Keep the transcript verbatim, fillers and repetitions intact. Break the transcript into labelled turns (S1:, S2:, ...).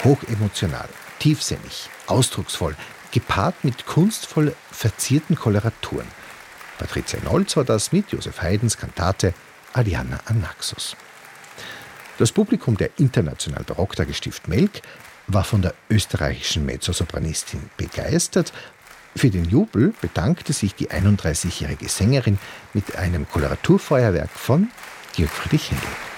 S1: Hochemotional, tiefsinnig, ausdrucksvoll, gepaart mit kunstvoll verzierten Koloraturen. Patricia Nolz war das mit Joseph Haydns Kantate Adiana Anaxos. Das Publikum der International Barocktagesstift Melk war von der österreichischen Mezzosopranistin begeistert. Für den Jubel bedankte sich die einunddreißigjährige Sängerin mit einem Koloraturfeuerwerk von Georg Friedrich Händel.